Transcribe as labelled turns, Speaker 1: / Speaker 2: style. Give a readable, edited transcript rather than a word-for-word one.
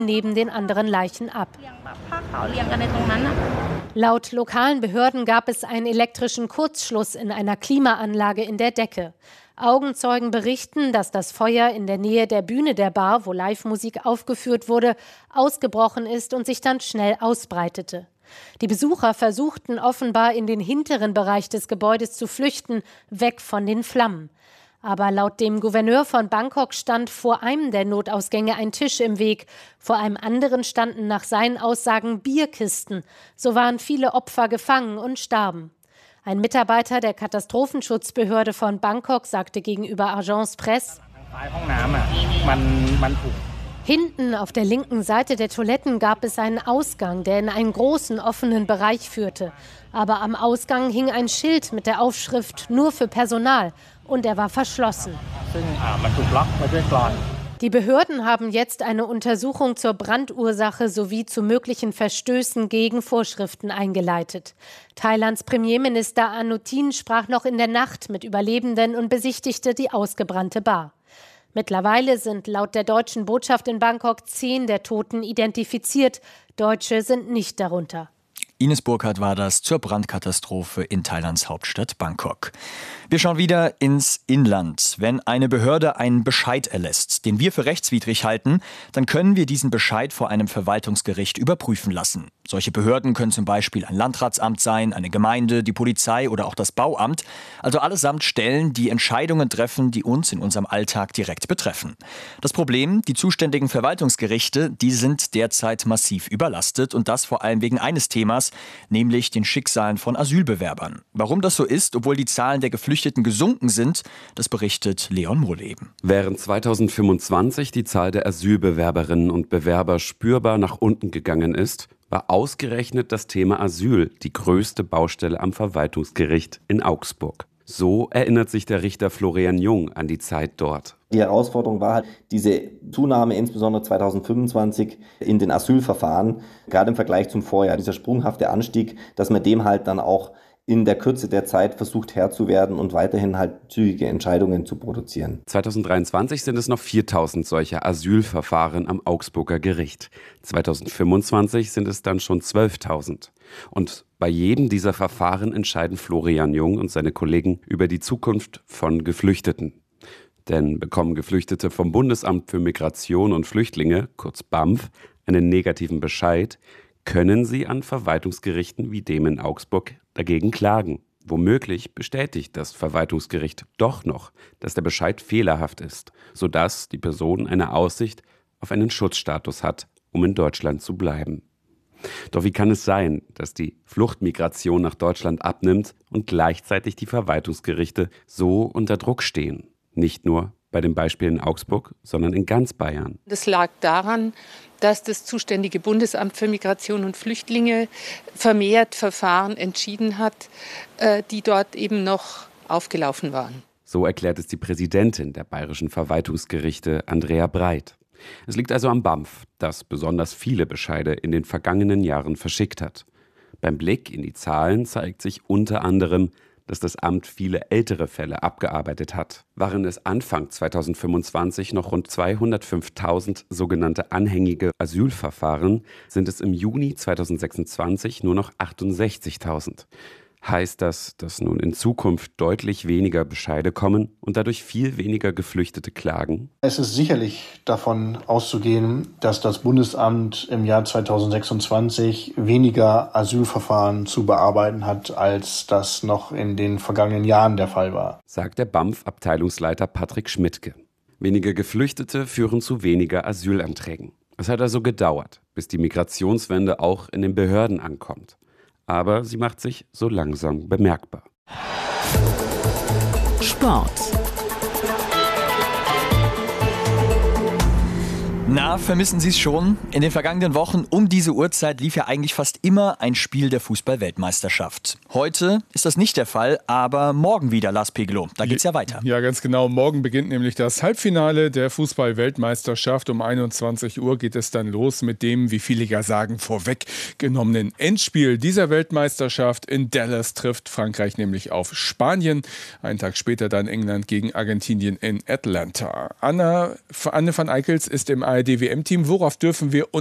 Speaker 1: neben den anderen Leichen ab. Laut lokalen Behörden gab es einen elektrischen Kurzschluss in einer Klimaanlage in der Decke. Augenzeugen berichten, dass das Feuer in der Nähe der Bühne der Bar, wo Live-Musik aufgeführt wurde, ausgebrochen ist und sich dann schnell ausbreitete. Die Besucher versuchten offenbar in den hinteren Bereich des Gebäudes zu flüchten, weg von den Flammen. Aber laut dem Gouverneur von Bangkok stand vor einem der Notausgänge ein Tisch im Weg. Vor einem anderen standen nach seinen Aussagen Bierkisten. So waren viele Opfer gefangen und starben. Ein Mitarbeiter der Katastrophenschutzbehörde von Bangkok sagte gegenüber Agence Presse: Hinten auf der linken Seite der Toiletten gab es einen Ausgang, der in einen großen offenen Bereich führte. Aber am Ausgang hing ein Schild mit der Aufschrift "Nur für Personal" und er war verschlossen. Die Behörden haben jetzt eine Untersuchung zur Brandursache sowie zu möglichen Verstößen gegen Vorschriften eingeleitet. Thailands Premierminister Anutin sprach noch in der Nacht mit Überlebenden und besichtigte die ausgebrannte Bar. Mittlerweile sind laut der deutschen Botschaft in Bangkok 10 der Toten identifiziert. Deutsche sind nicht darunter.
Speaker 2: Ines Burkhardt war das zur Brandkatastrophe in Thailands Hauptstadt Bangkok. Wir schauen wieder ins Inland. Wenn eine Behörde einen Bescheid erlässt, den wir für rechtswidrig halten, dann können wir diesen Bescheid vor einem Verwaltungsgericht überprüfen lassen. Solche Behörden können zum Beispiel ein Landratsamt sein, eine Gemeinde, die Polizei oder auch das Bauamt. Also allesamt Stellen, die Entscheidungen treffen, die uns in unserem Alltag direkt betreffen. Das Problem, die zuständigen Verwaltungsgerichte, die sind derzeit massiv überlastet und das vor allem wegen eines Themas, nämlich den Schicksalen von Asylbewerbern. Warum das so ist, obwohl die Zahlen der Geflüchteten gesunken sind, das berichtet Leon Mohleben.
Speaker 3: Während 2025 die Zahl der Asylbewerberinnen und Bewerber spürbar nach unten gegangen ist, war ausgerechnet das Thema Asyl die größte Baustelle am Verwaltungsgericht in Augsburg. So erinnert sich der Richter Florian Jung an die Zeit dort.
Speaker 4: Die Herausforderung war halt diese Zunahme, insbesondere 2025, in den Asylverfahren, gerade im Vergleich zum Vorjahr. Dieser sprunghafte Anstieg, dass man dem halt dann auch in der Kürze der Zeit versucht Herr zu werden und weiterhin halt zügige Entscheidungen zu produzieren.
Speaker 3: 2023 sind es noch 4.000 solcher Asylverfahren am Augsburger Gericht. 2025 sind es dann schon 12.000. Und bei jedem dieser Verfahren entscheiden Florian Jung und seine Kollegen über die Zukunft von Geflüchteten. Denn bekommen Geflüchtete vom Bundesamt für Migration und Flüchtlinge, kurz BAMF, einen negativen Bescheid, können sie an Verwaltungsgerichten wie dem in Augsburg dagegen klagen. Womöglich bestätigt das Verwaltungsgericht doch noch, dass der Bescheid fehlerhaft ist, sodass die Person eine Aussicht auf einen Schutzstatus hat, um in Deutschland zu bleiben. Doch wie kann es sein, dass die Fluchtmigration nach Deutschland abnimmt und gleichzeitig die Verwaltungsgerichte so unter Druck stehen? Nicht nur bei dem Beispiel in Augsburg, sondern in ganz Bayern.
Speaker 5: Das lag daran, dass das zuständige Bundesamt für Migration und Flüchtlinge vermehrt Verfahren entschieden hat, die dort eben noch aufgelaufen waren.
Speaker 3: So erklärt es die Präsidentin der bayerischen Verwaltungsgerichte, Andrea Breit. Es liegt also am BAMF, das besonders viele Bescheide in den vergangenen Jahren verschickt hat. Beim Blick in die Zahlen zeigt sich unter anderem, dass das Amt viele ältere Fälle abgearbeitet hat. Waren es Anfang 2025 noch rund 205.000 sogenannte anhängige Asylverfahren, sind es im Juni 2026 nur noch 68.000. Heißt das, dass nun in Zukunft deutlich weniger Bescheide kommen und dadurch viel weniger Geflüchtete klagen?
Speaker 6: Es ist sicherlich davon auszugehen, dass das Bundesamt im Jahr 2026 weniger Asylverfahren zu bearbeiten hat, als das noch in den vergangenen Jahren der Fall war,
Speaker 3: sagt der BAMF-Abteilungsleiter Patrick Schmidtke. Weniger Geflüchtete führen zu weniger Asylanträgen. Es hat also gedauert, bis die Migrationswende auch in den Behörden ankommt. Aber sie macht sich so langsam bemerkbar.
Speaker 7: Sport.
Speaker 2: Na, vermissen Sie es schon? In den vergangenen Wochen um diese Uhrzeit lief ja eigentlich fast immer ein Spiel der Fußball-Weltmeisterschaft. Heute ist das nicht der Fall, aber morgen wieder, Lars Pegelow. Da geht's ja weiter.
Speaker 8: Ja, ganz genau. Morgen beginnt nämlich das Halbfinale der Fußball-Weltmeisterschaft. Um 21 Uhr geht es dann los mit dem, wie viele ja sagen, vorweggenommenen Endspiel dieser Weltmeisterschaft. In Dallas trifft Frankreich nämlich auf Spanien. Einen Tag später dann England gegen Argentinien in Atlanta. Anne van Eickels ist im ARD-WM-Team, worauf dürfen wir